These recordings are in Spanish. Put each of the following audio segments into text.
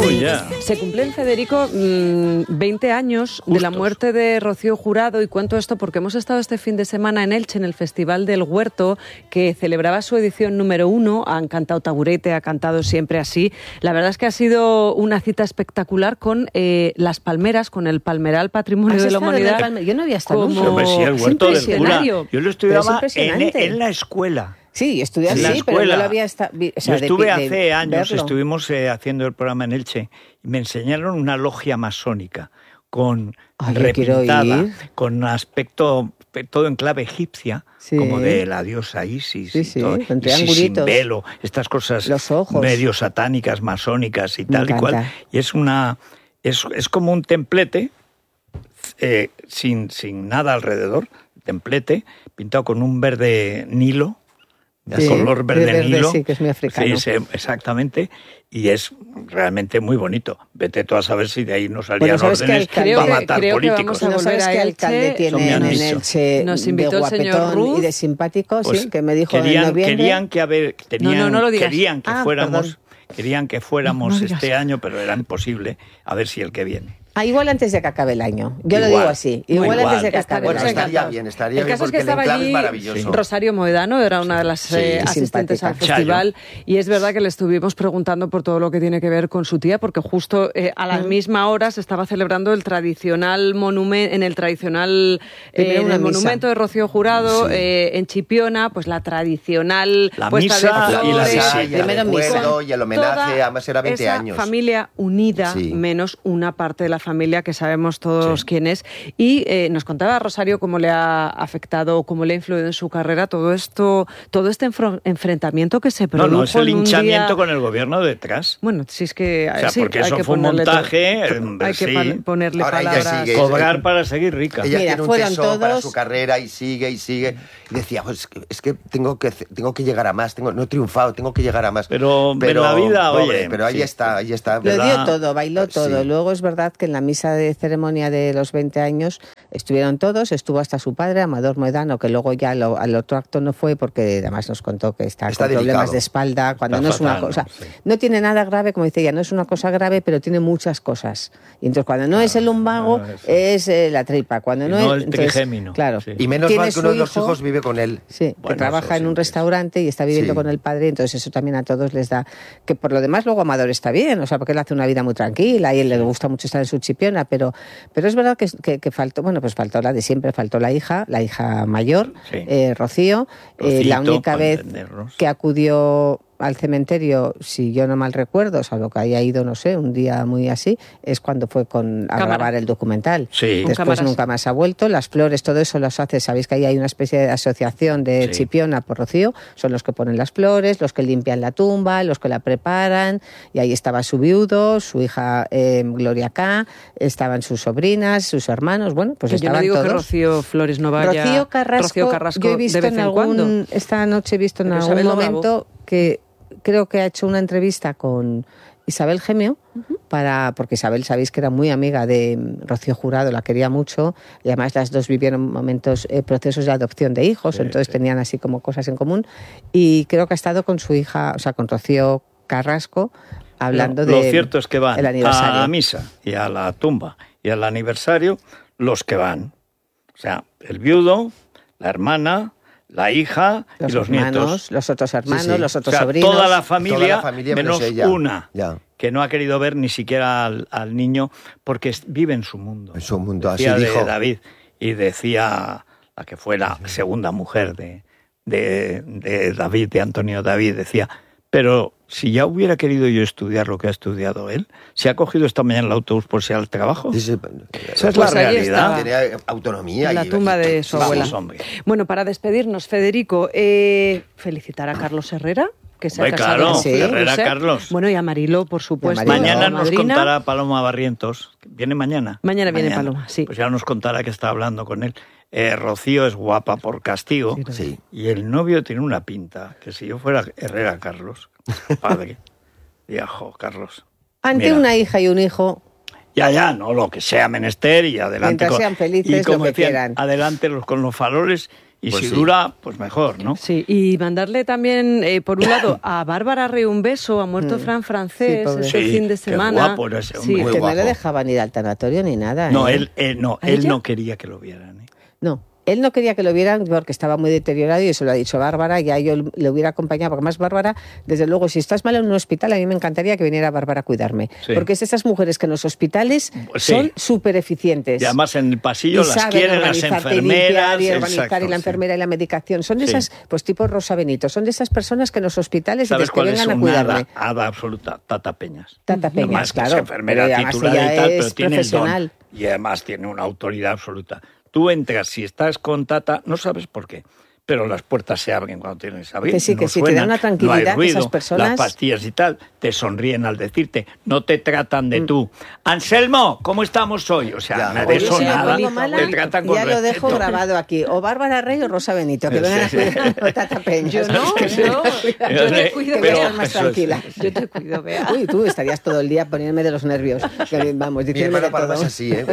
Se cumplen, Federico, 20 años Justos. de la muerte de Rocío Jurado, y cuento esto porque hemos estado este fin de semana en Elche, en el Festival del Huerto, que celebraba su edición número 1. Han cantado Taburete, ha cantado Siempre Así. La verdad es que ha sido una cita espectacular con las palmeras, con el Palmeral Patrimonio de la Humanidad. Yo no había estado como- nunca. Hombre, sí, el Es huerto del cura. impresionario. Yo lo estudiaba impresionante. en la escuela. Sí, estudié En la así, pero escuela. no lo había estado. Yo estuve hace años, estuvimos haciendo el programa en Elche, y me enseñaron una logia masónica con Ay, yo quiero repintada, ir. con aspecto todo en clave egipcia, Sí. como de la diosa Isis, Sí, y sí, todo, con y sin triangulitos. velo, estas cosas Los ojos. medio satánicas, masónicas y Me tal y cual. encanta. Y es como un templete sin nada alrededor, templete pintado con un verde Nilo. De Sí, color verde Nilo. sí, que es muy africano. Sí, exactamente. Y es realmente muy bonito. Vete tú a saber si de ahí no salían Bueno, ¿sabes órdenes qué? para matar creo que políticos. vamos a ¿No volver sabes a qué Elche? alcalde Eso me tiene han en dicho. Elche Nos de invitó el señor guapetón Ruz. y de simpático? Pues Sí, que me dijo en noviembre. querían No lo digas. querían que Ah, fuéramos, No digas. este año, pero era imposible. A ver si el que viene. Igual antes de que acabe el año. Yo lo Igual. digo así. Igual Igual. antes de que acabe Estaremos el año. encantados. estaría El bien caso es que porque el estaba enclave es allí maravilloso. Rosario Moedano, era una de las Sí, asistentes al simpática. festival, y es verdad que le estuvimos preguntando por todo lo que tiene que ver con su tía, porque justo a la misma hora se estaba celebrando el tradicional monumento, en el tradicional Primero una en el misa. monumento de Rocío Jurado, en Chipiona, pues la tradicional La puesta misa de y la flores, visita. y el Primero recuerdo con y el homenaje, toda además era 20 esa años. familia unida, Sí. menos una parte de la familia que sabemos todos Sí. quién es. Y nos contaba Rosario cómo le ha afectado, cómo le ha influido en su carrera todo este enfrentamiento que se produjo No, es el en un hinchamiento día. con el gobierno detrás. Bueno, si es que O sea, sí, porque hay eso que fue un ponerle montaje, hay que sí. ponerle Ahora ella palabras. sigue. Cobrar para seguir rica. Ella Mira, tiene un fueron tesón para todos- su carrera y sigue. Y decía, pues, es que tengo que llegar a más. No he triunfado, tengo que llegar a más. Pero en la vida, pobre, oye, pero ahí sí. está. Lo ¿Verdad? dio todo, bailó todo. Sí. Luego es verdad que en la misa de ceremonia de los 20 años estuvieron todos, estuvo hasta su padre, Amador Moedano, que luego ya al otro acto no fue porque además nos contó que está con delicado. problemas de espalda, cuando Está no es una fatal, cosa. ¿no? Sí. No tiene nada grave, como dice ella, no es una cosa grave, pero tiene muchas cosas. Y entonces cuando no es el lumbago, eso. es la tripa. Cuando Y no, no es el trigémino. Claro. Sí. Y menos Tiene mal que su uno de los hijo- hijos vive con él. Sí, Bueno, que trabaja eso en un siempre. restaurante y está viviendo Sí. con el padre, entonces eso también a todos les da. Que por lo demás luego Amador está bien, o sea, porque él hace una vida muy tranquila y él le gusta mucho estar en su Chipiona, pero es verdad que faltó, bueno, pues faltó la de siempre, faltó la hija mayor, Sí. Rocío, la Rocito, única para vez entendernos. que acudió al cementerio, si yo no mal recuerdo, salvo que haya ido, no sé, un día muy así, es cuando fue a Cámara. grabar el documental. Sí. Con Después cámaras. nunca más ha vuelto. Las flores, todo eso los hace, sabéis que ahí hay una especie de asociación de Sí. Chipiona por Rocío, son los que ponen las flores, los que limpian la tumba, los que la preparan, y ahí estaba su viudo, su hija Gloria K, estaban sus sobrinas, sus hermanos, bueno, pues Que yo no estaban digo todos. que Rocío Flores no vaya. Rocío Carrasco, yo he visto de vez en cuando. esta noche he visto en Pero algún Isabel lo grabó. momento que creo que ha hecho una entrevista con Isabel Gemio, porque Isabel, sabéis que era muy amiga de Rocío Jurado, la quería mucho, y además las dos vivieron momentos, procesos de adopción de hijos, entonces tenían así como cosas en común, y creo que ha estado con su hija, o sea, con Rocío Carrasco, hablando Lo de cierto es que van el aniversario. a la misa y a la tumba y al aniversario los que van. O sea, el viudo, la hermana, la hija y los hermanos, nietos. los otros hermanos, Sí, sí. los O otros sea, sobrinos. toda la familia menos menos ella. una, Ya. que no ha querido ver ni siquiera al niño porque vive en su mundo. En su mundo, Decía así de dijo. David, y decía la que fue la segunda mujer de David, de Antonio David, decía, pero si ya hubiera querido yo estudiar lo que ha estudiado él, se ha cogido esta mañana el autobús por si al trabajo. Dice, Esa es Pues la ahí realidad. estaba. tenía autonomía. En la y- tumba de su Vamos, abuela. hombre. Bueno, para despedirnos, Federico, felicitar a Carlos Herrera, que se ha Hombre, casado claro, con Felipe Herrera José. Carlos. Bueno, y a Mariló, por supuesto. Mariló. Mañana la nos madrina. contará Paloma Barrientos. ¿Viene mañana? Mañana viene Paloma, sí. Pues ya nos contará que está hablando con él. Rocío es guapa por castigo. Sí, Sí. Y el novio tiene una pinta, que si yo fuera Herrera Carlos, padre, viajo Carlos. Ante Mira. una hija y un hijo, Ya, no, lo que sea menester y adelante. Mientras sean felices, y como lo que decían, quieran. adelante con los faroles Y Pues si sí. dura, pues mejor, ¿no? Sí, y mandarle también, por un lado, a Bárbara Rey un beso, ha muerto Fran Francés Sí, pobre. este Sí, fin de qué semana. guapo era ese Sí, hombre. Muy Que no guapo. le dejaban ir al tanatorio ni nada. No, ¿eh? él ¿A ella? no quería que lo vieran. No, él no quería que lo vieran porque estaba muy deteriorado y eso lo ha dicho Bárbara, ya yo le hubiera acompañado, porque más Bárbara, desde luego, si estás mal en un hospital, a mí me encantaría que viniera Bárbara a cuidarme, Sí. porque es esas mujeres que en los hospitales Sí. son súper eficientes. Y además en el pasillo Y las saben quieren las organizarte y enfermeras. limpiar y organizar, exacto, y la sí. enfermera y la medicación. Son de Sí. esas, pues tipo Rosa Benito, son de esas personas que en los hospitales ¿Sabes dices que cuál es vengan a una cuidarme. hada absoluta? Tata Peñas. Tata Peñas, Además, que claro. es enfermera Pero además titulada ella y tal, es pero tiene el don. profesional. Y además tiene una autoridad absoluta. Tú entras, si estás con Tata, no sabes por qué, pero las puertas se abren cuando tienes que abrir. Que sí, no que sí, te da suenan, una no tranquilidad hay ruido, esas personas. las pastillas y tal, te sonríen al decirte, no te tratan Mm. de tú. Anselmo, ¿cómo estamos hoy? O sea, Ya, nada oye, de eso si me nada, pongo mala, te tratan con ya lo dejo respeto. grabado aquí. O Bárbara Rey o Rosa Benito, que vengan a cuidar a Tata Peñas. Yo no, Que vengan a no, cuidar. yo te cuido, Que voy a Bea. estar más Eso es, tranquila. Yo te cuido, Bea. Uy, tú estarías todo el día poniéndome de los nervios. Que, vamos, Mi diciéndome de hermana Paloma todo. es así, ¿eh?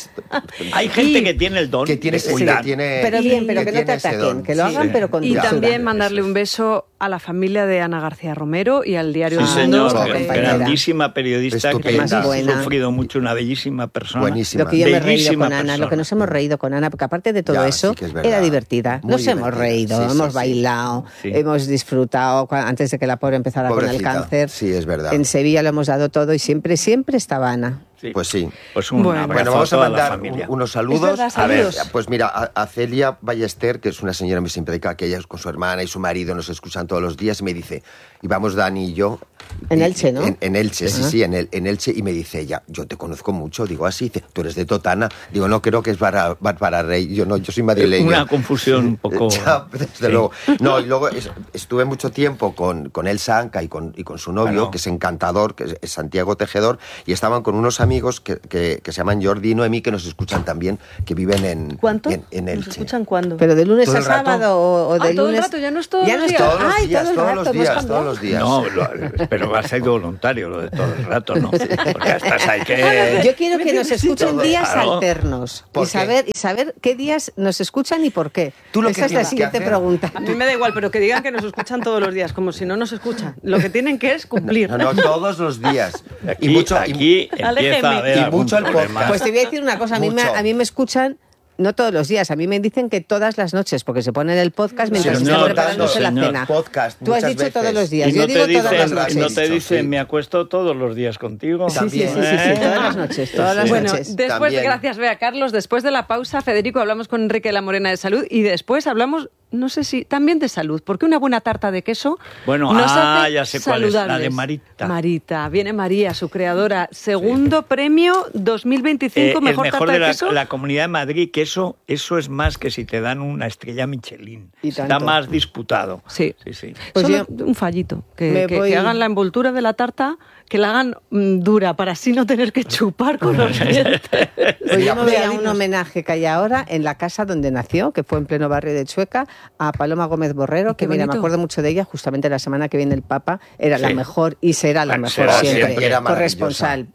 Hay gente que tiene el don que tiene, de cuidar. Pero bien, pero que no te tiene ese ataquen, don. que lo Sí. hagan, pero con Y Ya. también Eso mandarle es. un beso a la familia de Ana García Romero y al diario Sí, El señor, Mundo. Mundo, compañera. grandísima periodista que Estupenda. ha Buena. sufrido mucho, una bellísima persona. Buenísima. Lo que yo me he reído Bellísima con Ana, lo persona. que nos hemos reído con Ana, porque aparte de todo Ya, eso, sí que es verdad. era divertida. Muy Nos hemos divertida. reído, Sí, sí, hemos sí. bailado, Sí. hemos disfrutado antes de que la pobre empezara con el Pobrecita. cáncer. Sí, es verdad. En Sevilla lo hemos dado todo y siempre, siempre estaba Ana. Sí. Pues sí. Pues un Bueno. abrazo Bueno, vamos a toda la mandar familia. unos Es saludos. verdad, A ver, saludos. pues mira, a Celia Ballester, que es una señora muy simpática, que ella con su hermana y su marido nos escuchan todos los días, y me dice, y vamos Dani y yo... En y- Elche, ¿no? En Elche, sí, en Elche, y me dice ella, yo te conozco mucho, digo así, dice, tú eres de Totana, digo, no, creo que es Bárbara Rey, yo no, yo soy madrileño. Una confusión un poco... Ya, desde Sí. luego. No, y luego estuve mucho tiempo con Elsa Anca y con su novio, Claro. que es encantador, que es Santiago Tejedor, y estaban con unos amigos que se llaman Jordi y Noemí, que nos escuchan también, que viven en, ¿Cuánto? en Elche. ¿Nos escuchan cuándo? Pero de lunes ¿Todo a el rato? sábado o de todo el lunes... rato, ya no es todos los es días. Todos los Ay, días, todo el todos rato, los hemos días, cambiado. todos los días. No, pero va a ser voluntario lo de todo el rato, ¿no? Porque estas hay que... Yo quiero que nos escuchen todo, días claro. alternos ¿Por y qué? saber qué días nos escuchan y por qué. Tú lo Esa que es la tienes que siguiente hacer- pregunta. A mí me da igual, pero que digan que nos escuchan todos los días, como si no nos escuchan. Lo que tienen que es cumplir. No, todos los días. Aquí, y mucho, aquí empieza a haber y algún mucho el problema. podcast. Pues te voy a decir una cosa, a mí Mucho. me escuchan no todos los días, a mí me dicen que todas las noches, porque se ponen el podcast mientras Señor, están preparándose la señor. cena. Podcast, Tú has muchas dicho veces. todos los días, Y yo no digo te todas las dicen, noches. no te Sí. dicen, me acuesto todos los días contigo. Sí, sí, sí, todas las noches, todas las Bueno, noches. después, También. gracias, Bea. Carlos, después de la pausa, Federico, hablamos con Enrique de la Morena de Salud y después hablamos, no sé si, también de salud, porque una buena tarta de queso Bueno, nos hace ya sé cuál es, la de saludables. Marita. Marita, viene María, su creadora. Segundo premio 2025, El mejor mejor tarta de de la, queso. la Comunidad de Madrid, que eso es más que si te dan una estrella Michelin. Y Está tanto. más disputado. Sí. Sí, sí. Pues Solo yo- un fallito, Me voy- que hagan la envoltura de la tarta, que la hagan dura, para así no tener que chupar con los dientes. Pues yo me voy a un Pegaditos. homenaje que hay ahora en la casa donde nació, que fue en pleno barrio de Chueca, a Paloma Gómez Borrero, Qué que mira, me bonito. acuerdo mucho de ella, justamente la semana que viene el Papa, era la Sí. mejor y será la Bueno, mejor será siempre, siempre. Era maravillosa. corresponsal.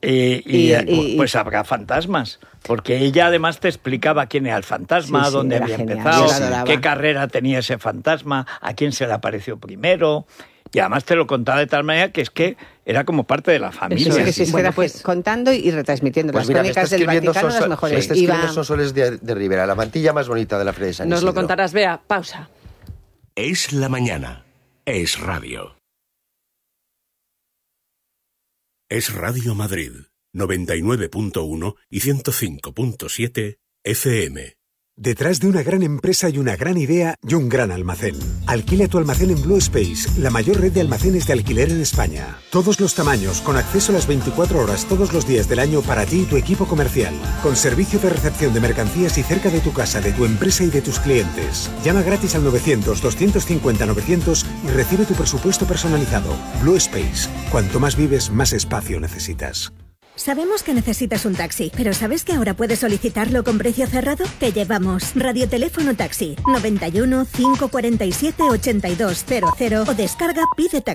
Y pues habrá fantasmas, porque ella además te explicaba quién era el fantasma, Sí, sí, dónde era había genial, empezado, yo la adoraba. qué carrera tenía ese fantasma, a quién se le apareció primero. Y además te lo contaba de tal manera que es que era como parte de la familia. Sí, Eso que sí, Bueno, era pues- contando y retransmitiendo Pues las mira, me está crónicas del escribiendo Vaticano, las mejores. está escribiendo Iba- Sonsoles de Rivera, la mantilla más bonita de la Feria de San Nos lo Isidro. contarás, Bea. Pausa. Es la mañana. Es radio. Es Radio Madrid, 99.1 y 105.7 FM. Detrás de una gran empresa y una gran idea y un gran almacén. Alquila tu almacén en Blue Space, la mayor red de almacenes de alquiler en España. Todos los tamaños, con acceso a las 24 horas todos los días del año para ti y tu equipo comercial. Con servicio de recepción de mercancías y cerca de tu casa, de tu empresa y de tus clientes. Llama gratis al 900-250-900 y recibe tu presupuesto personalizado. Blue Space. Cuanto más vives, más espacio necesitas. Sabemos que necesitas un taxi, pero ¿sabes que ahora puedes solicitarlo con precio cerrado? Te llevamos Radioteléfono Taxi 91 547 8200 o descarga Pide Taxi.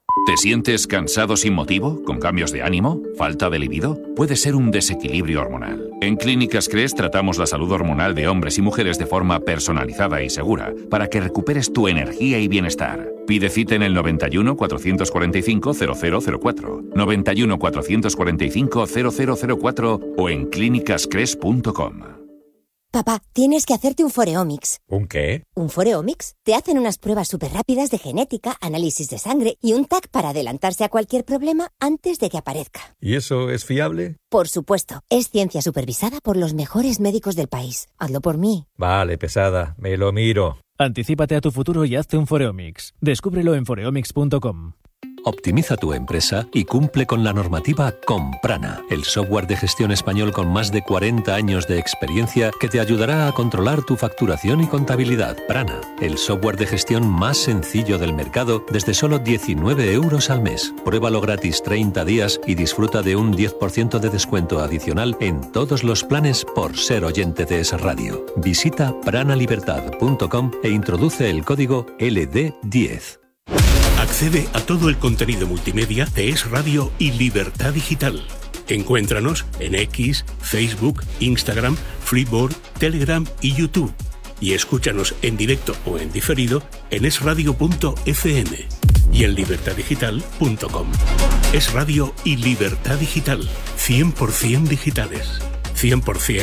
¿Te sientes cansado sin motivo? ¿Con cambios de ánimo? ¿Falta de libido? Puede ser un desequilibrio hormonal. En Clínicas Cres tratamos la salud hormonal de hombres y mujeres de forma personalizada y segura para que recuperes tu energía y bienestar. Pide cita en el 91 445 0004, 91 445 0004 o en clínicascres.com. Papá, tienes que hacerte un Foreomics. ¿Un qué? ¿Un Foreomics? Te hacen unas pruebas súper rápidas de genética, análisis de sangre y un TAC para adelantarse a cualquier problema antes de que aparezca. ¿Y eso es fiable? Por supuesto. Es ciencia supervisada por los mejores médicos del país. Hazlo por mí. Vale, pesada. Me lo miro. Anticípate a tu futuro y hazte un Foreomics. Descúbrelo en foreomics.com. Optimiza tu empresa y cumple con la normativa con Prana, el software de gestión español con más de 40 años de experiencia que te ayudará a controlar tu facturación y contabilidad. Prana, el software de gestión más sencillo del mercado desde solo 19 euros al mes. Pruébalo gratis 30 días y disfruta de un 10% de descuento adicional en todos los planes por ser oyente de Es Radio. Visita pranalibertad.com e introduce el código LD10. Accede a todo el contenido multimedia de Es Radio y Libertad Digital. Encuéntranos en X, Facebook, Instagram, Flipboard, Telegram y YouTube. Y escúchanos en directo o en diferido en esradio.fm y en libertaddigital.com. Es Radio y Libertad Digital. 100% digitales. 100%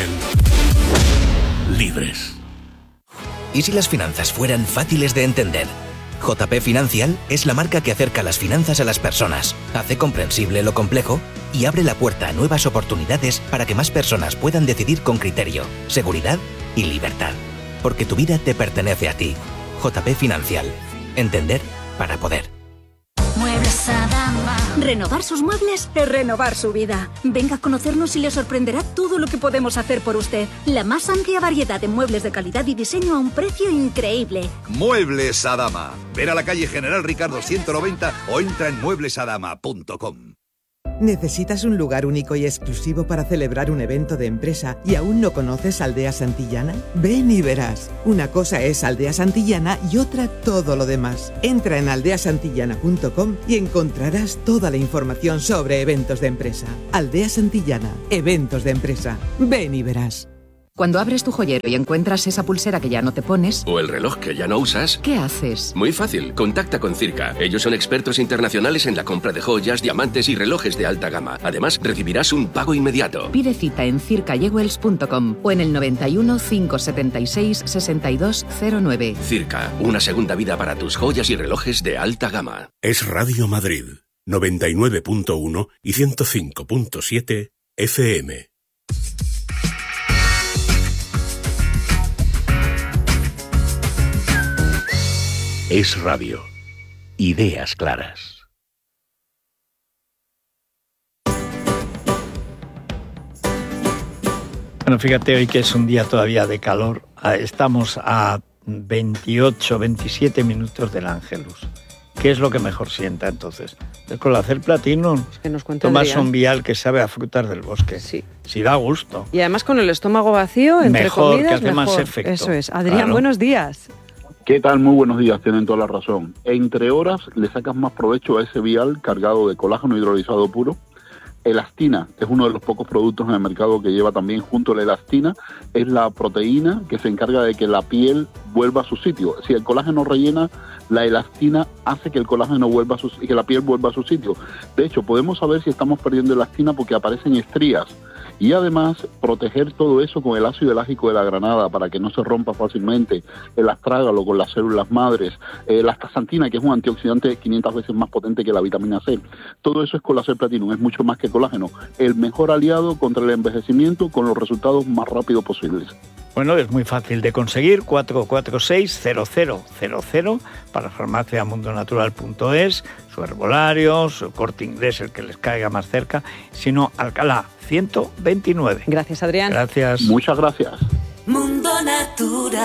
libres. ¿Y si las finanzas fueran fáciles de entender? JP Financial es la marca que acerca las finanzas a las personas, hace comprensible lo complejo y abre la puerta a nuevas oportunidades para que más personas puedan decidir con criterio, seguridad y libertad. Porque tu vida te pertenece a ti. JP Financial. Entender para poder. Muebles Adama. Renovar sus muebles es renovar su vida. Venga a conocernos y le sorprenderá todo lo que podemos hacer por usted. La más amplia variedad de muebles de calidad y diseño a un precio increíble. Muebles Adama. Ven a la calle General Ricardo 190 o entra en mueblesadama.com. ¿Necesitas un lugar único y exclusivo para celebrar un evento de empresa y aún no conoces Aldea Santillana? Ven y verás. Una cosa es Aldea Santillana y otra todo lo demás. Entra en aldeasantillana.com y encontrarás toda la información sobre eventos de empresa. Aldea Santillana, eventos de empresa. Ven y verás. Cuando abres tu joyero y encuentras esa pulsera que ya no te pones... O el reloj que ya no usas... ¿Qué haces? Muy fácil, contacta con Circa. Ellos son expertos internacionales en la compra de joyas, diamantes y relojes de alta gama. Además, recibirás un pago inmediato. Pide cita en circajewels.com o en el 91 576 6209. Circa, una segunda vida para tus joyas y relojes de alta gama. Es Radio Madrid, 99.1 y 105.7 FM. Es Radio. Ideas claras. Bueno, fíjate hoy que es un día todavía de calor. Estamos a 28, 27 minutos del Ángelus. ¿Qué es lo que mejor sienta entonces? El Colacel Platinum. Es que nos cuenta Tomas Adrián. un vial que sabe a frutas del bosque. Sí. Sí da gusto. Y además con el estómago vacío, entre Mejor, comidas, que hace mejor. más efecto. Eso es. Adrián, Claro. buenos días. ¿Qué tal? Muy buenos días, tienen toda la razón. Entre horas le sacas más provecho a ese vial cargado de colágeno hidrolizado puro. Elastina es uno de los pocos productos en el mercado que lleva también junto a la elastina. Es la proteína que se encarga de que la piel vuelva a su sitio. Si el colágeno rellena, la elastina hace que el colágeno vuelva que la piel vuelva a su sitio. De hecho, podemos saber si estamos perdiendo elastina porque aparecen estrías. Y además, proteger todo eso con el ácido elágico de la granada para que no se rompa fácilmente, el astrágalo con las células madres, la astaxantina, que es un antioxidante 500 veces más potente que la vitamina C. Todo eso es Colacel Platinum, es mucho más que colágeno. El mejor aliado contra el envejecimiento con los resultados más rápidos posibles. Bueno, es muy fácil de conseguir, 446-0000 para farmaciamundonatural.es, su herbolario, su Corte Inglés, el que les caiga más cerca, sino Alcalá 129. Gracias, Adrián. Gracias. Muchas gracias. Mundo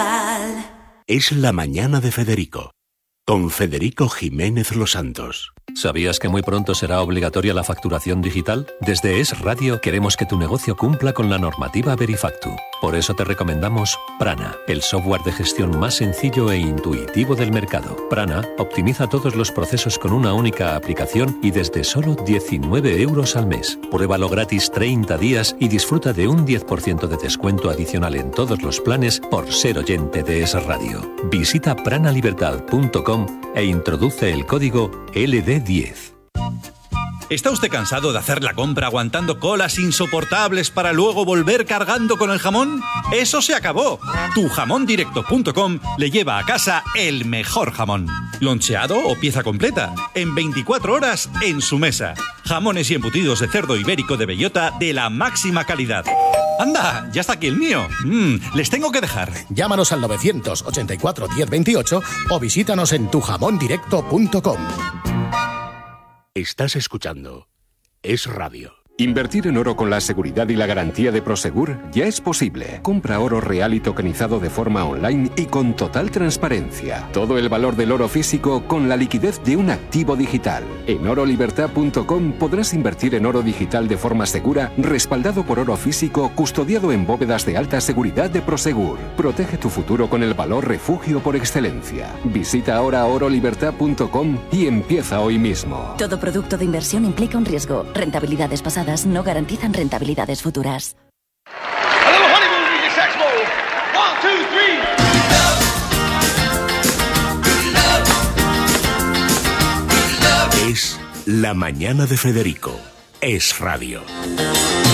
Natural. Es la mañana de Federico, con Federico Jiménez Los Santos. ¿Sabías que muy pronto será obligatoria la facturación digital? Desde Es Radio queremos que tu negocio cumpla con la normativa Verifactu. Por eso te recomendamos Prana, el software de gestión más sencillo e intuitivo del mercado. Prana optimiza todos los procesos con una única aplicación y desde solo 19 euros al mes. Pruébalo gratis 30 días y disfruta de un 10% de descuento adicional en todos los planes por ser oyente de Es Radio. Visita pranalibertad.com e introduce el código LD10. ¿Está usted cansado de hacer la compra aguantando colas insoportables para luego volver cargando con el jamón? ¡Eso se acabó! Tujamondirecto.com le lleva a casa el mejor jamón. Loncheado o pieza completa, en 24 horas en su mesa. Jamones y embutidos de cerdo ibérico de bellota de la máxima calidad. ¡Anda! ¡Ya está aquí el mío! Les tengo que dejar. Llámanos al 984 1028 o visítanos en tujamondirecto.com. Estás escuchando Es Radio. Invertir en oro con la seguridad y la garantía de Prosegur ya es posible. Compra oro real y tokenizado de forma online y con total transparencia. Todo el valor del oro físico con la liquidez de un activo digital. En orolibertad.com podrás invertir en oro digital de forma segura, respaldado por oro físico, custodiado en bóvedas de alta seguridad de Prosegur. Protege tu futuro con el valor refugio por excelencia. Visita ahora orolibertad.com y empieza hoy mismo. Todo producto de inversión implica un riesgo. Rentabilidades pasadas no garantizan rentabilidades futuras. Es La Mañana de Federico. Es Radio.